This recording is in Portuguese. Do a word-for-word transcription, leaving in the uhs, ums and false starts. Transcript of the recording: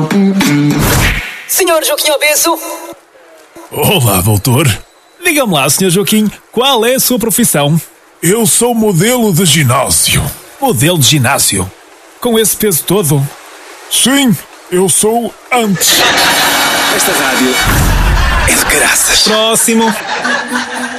senhor Joaquim Obeso. Olá, doutor. Diga-me lá, senhor Joaquim, qual é a sua profissão? Eu sou modelo de ginásio. Modelo de ginásio? Com esse peso todo? Sim, eu sou antes. Esta rádio é de graças. Próximo.